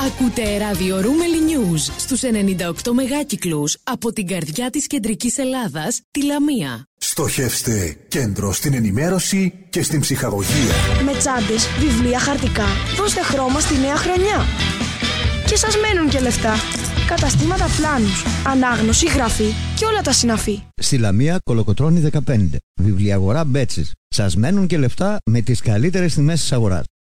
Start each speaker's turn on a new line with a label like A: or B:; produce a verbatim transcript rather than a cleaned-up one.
A: Ακούτε ραδιορούμελη News στους ενενήντα οκτώ μεγάκυκλους από την καρδιά της κεντρικής Ελλάδας, τη Λαμία.
B: Στοχεύστε κέντρο στην ενημέρωση και στην ψυχαγωγία.
C: Με τσάντες, βιβλία, χαρτικά. Δώστε χρώμα στη νέα χρονιά. Και σας μένουν και λεφτά. Καταστήματα πλάνους, ανάγνωση, γραφή και όλα τα συναφή.
D: Στη Λαμία, Κολοκοτρώνη δεκαπέντε. Βιβλιαγορά Μπέτσης. Σας μένουν και λεφτά με τις καλύτερες τιμές της αγοράς.